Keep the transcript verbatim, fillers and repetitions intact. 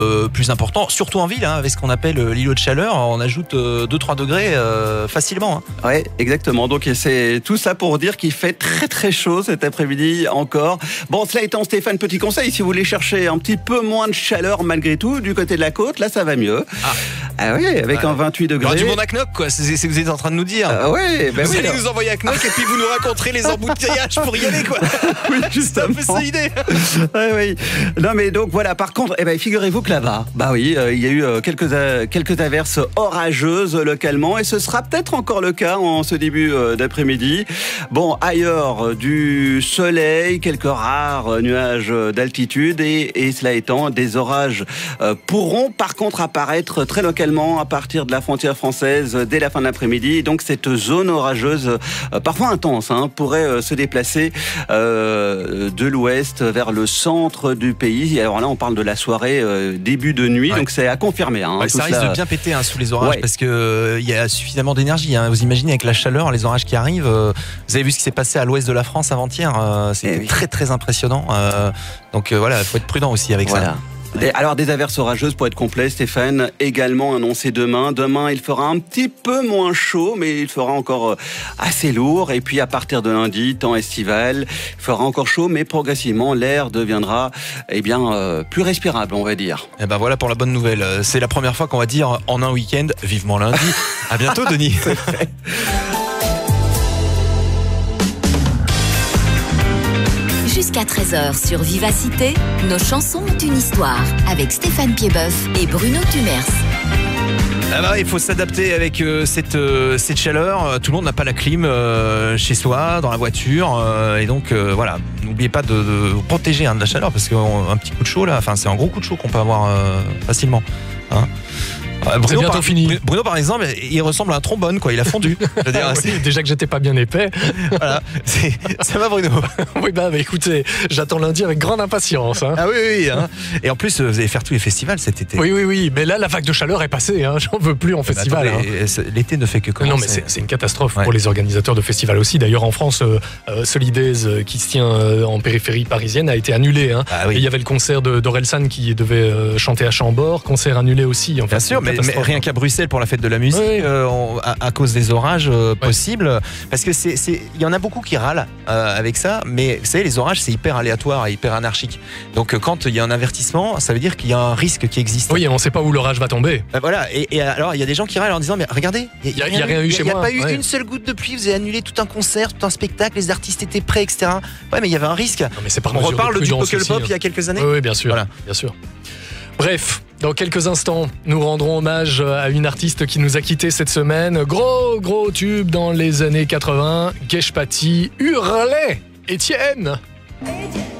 euh, plus important, surtout en ville, hein, avec ce qu'on appelle euh, l'îlot de chaleur. On ajoute euh, deux à trois degrés euh, facilement. Hein. Ouais, exactement. Donc c'est tout ça pour dire qu'il fait très très chaud cet après-midi encore. Bon, cela étant, Stéphane, petit conseil, si vous voulez chercher un petit peu moins de chaleur malgré tout, du côté de la côte, là ça va mieux. Ah, ah oui, avec ah, un vingt-huit degrés. Alors, du monde à Knock, quoi. C'est ce que vous êtes en train de nous dire. Ah ouais, ben vous oui, allez alors. nous envoyer à Knock et puis vous nous raconterez les embouteillages pour y aller, quoi. Oui, C'est un peu justement. ça l'idée. Ouais, oui. Non mais donc voilà, par contre, eh ben, figurez-vous que là-bas, bah oui, euh, il y a eu euh, quelques, euh, quelques averses orageuses localement et ce sera peut-être encore le cas en ce début euh, d'après-midi. Bon, ailleurs, euh, du soleil, quelques rares euh, nuages euh, d'altitude et, et cela étant, des orages euh, pourront par contre apparaître très localement à partir de la frontière française euh, dès la fin de l'après-midi. Donc cette zone orageuse, euh, parfois intense, hein, pourrait euh, se déplacer euh, de l'ouest vers le centre du pays. Et alors là, on parle de la soirée euh, début de nuit, Ouais. donc c'est à confirmer. Hein, Ouais, tout ça risque cela. de bien péter hein, sous les orages Ouais. parce que euh, il y a suffisamment d'énergie. Hein. Vous imaginez avec la chaleur, les orages qui arrivent. euh, vous avez vu ce qui s'est passé à l'ouest de la France avant-hier. Euh, C'était Eh oui. très très impressionnant. Euh, donc euh, voilà, il faut être prudent aussi avec Voilà. ça. Et alors des averses orageuses pour être complet, Stéphane, également annoncé demain. Demain, il fera un petit peu moins chaud, mais il fera encore euh, assez lourd. Et puis à partir de lundi, temps estival, il fera encore chaud, mais progressivement l'air deviendra eh bien euh, plus respirable, on va dire. Et ben voilà pour la bonne nouvelle. Euh, C'est la première fois qu'on va dire en un week-end, vivement lundi. À bientôt, Denis. Jusqu'à treize heures sur Vivacité, nos chansons ont une histoire avec Stéphane Piedboeuf et Bruno Tumers. Ah bah, il faut s'adapter avec euh, cette, euh, cette chaleur. Euh, Tout le monde n'a pas la clim euh, chez soi, dans la voiture. Euh, et donc euh, voilà, n'oubliez pas de, de vous protéger hein, de la chaleur parce qu'un petit coup de chaud là, enfin c'est un gros coup de chaud qu'on peut avoir euh, facilement. Hein. Euh, Bruno, bientôt par, fini. Bruno par exemple, il ressemble à un trombone quoi. Il a fondu. Je veux dire, Ah, c'est- oui, déjà que j'étais pas bien épais. voilà, c'est- ça va Bruno. Oui, bah, bah écoutez, j'attends lundi avec grande impatience. Hein. Ah oui oui. Hein. Et en plus, vous allez faire tous les festivals cet été. Oui, oui, oui, mais là, la vague de chaleur est passée. Hein. J'en veux plus en Eh ben, festival. attendez, hein. c'est- L'été ne fait que commencer. Non, mais c'est c'est une catastrophe Ouais. pour les organisateurs de festivals aussi. D'ailleurs, en France, euh, euh, Solidays, euh, qui se tient euh, en périphérie parisienne, a été annulé. Hein. Ah oui. Et il y avait le concert de d'Orelsan qui devait euh, chanter à Chambord, concert annulé aussi. Enfin, Bien c'est sûr, une mais, mais catastrophe, rien hein. qu'à Bruxelles pour la fête de la musique, Oui. euh, on- à, à cause des orages euh, possibles, parce que c'est, c'est, il y en a beaucoup qui râlent euh, avec ça, mais vous savez, les orages c'est hyper aléatoire et hyper anarchique. Donc euh, quand il y a un avertissement, ça veut dire qu'il y a un risque qui existe. Oui, et on ne sait pas où l'orage va tomber. Ben voilà. Et, et alors il y a des gens qui râlent en disant mais regardez, il Y a- y a rien eu il y chez Il n'y a moi, pas eu ouais. une seule goutte de pluie. Vous avez annulé tout un concert, tout un spectacle, les artistes étaient prêts, et cetera. Ouais, mais il y avait un risque. Non, mais c'est par On mesure de reparle du prudence Pokélpop aussi, hein. il y a quelques années. Oui, oui, bien sûr, Voilà. bien sûr. Bref, dans quelques instants, nous rendrons hommage à une artiste qui nous a quittés cette semaine. Gros, gros tube dans les années quatre-vingts. Geshpati hurlait Étienne.